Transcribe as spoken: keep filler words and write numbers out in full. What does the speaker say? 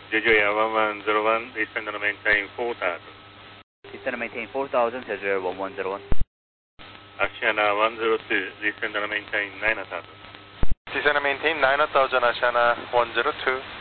Jeju one one zero one, descend and maintain four thousand. Descend and maintain four thousand, Jeju one one zero one. Asiana one zero two, descend and maintain nine thousand. Descend and maintain nine thousand, Asiana one zero two.